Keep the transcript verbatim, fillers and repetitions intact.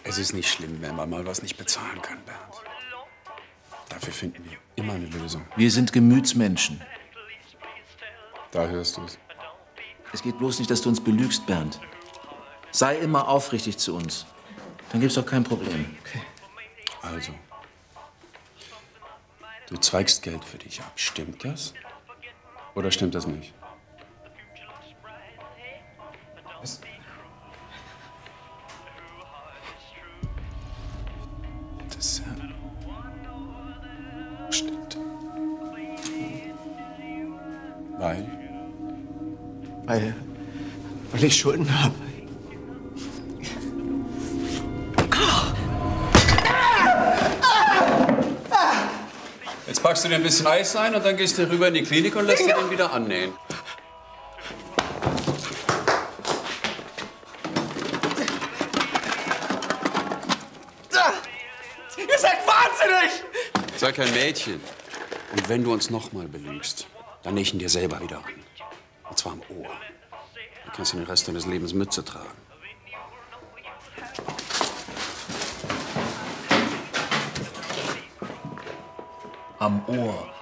Es ist nicht schlimm, wenn man mal was nicht bezahlen kann, Bernd. Dafür finden wir immer eine Lösung. Wir sind Gemütsmenschen. Da hörst du es. Es geht bloß nicht, dass du uns belügst, Bernd. Sei immer aufrichtig zu uns. Dann gibt's doch kein Problem. Okay. Also, du zweigst Geld für dich ab. Stimmt das? Oder stimmt das nicht? Was? Das äh, stimmt. Weil? Weil, weil ich Schulden habe. Jetzt packst du dir ein bisschen Eis ein und dann gehst du rüber in die Klinik und lässt dir den wieder annähen. Ihr seid wahnsinnig! Sei kein Mädchen. Und wenn du uns noch mal belügst, dann nähe ich ihn dir selber wieder an. Und zwar am Ohr. Du kannst den Rest deines Lebens Mütze tragen. Am Ohr.